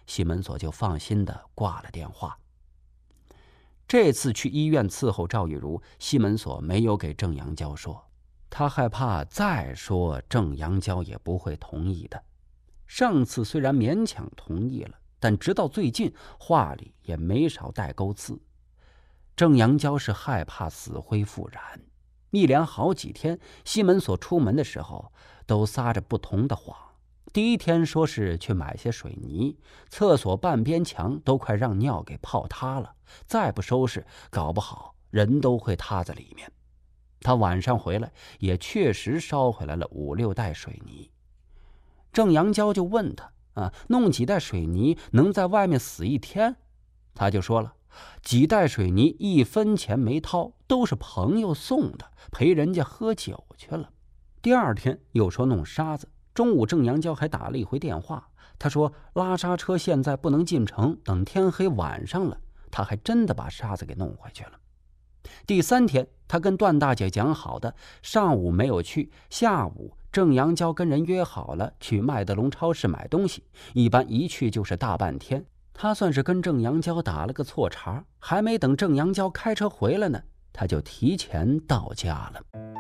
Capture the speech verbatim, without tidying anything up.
西门所就放心地挂了电话。这次去医院伺候赵玉茹，西门所没有给郑阳娇说，他害怕再说郑阳娇也不会同意的。上次虽然勉强同意了，但直到最近话里也没少带钩刺。郑阳娇是害怕死灰复燃，一连好几天，西门所出门的时候都撒着不同的谎。第一天说是去买些水泥，厕所半边墙都快让尿给泡塌了，再不收拾，搞不好人都会塌在里面。他晚上回来也确实烧回来了五六袋水泥。郑阳娇就问他啊，弄几袋水泥能在外面死一天？他就说了，几袋水泥一分钱没掏，都是朋友送的，陪人家喝酒去了。第二天又说弄沙子，中午郑阳娇还打了一回电话，他说拉沙车现在不能进城，等天黑晚上了。他还真的把沙子给弄回去了。第三天他跟段大姐讲好的，上午没有去，下午郑阳娇跟人约好了去麦德龙超市买东西，一般一去就是大半天。他算是跟郑阳娇打了个错茬，还没等郑阳娇开车回来呢，他就提前到家了。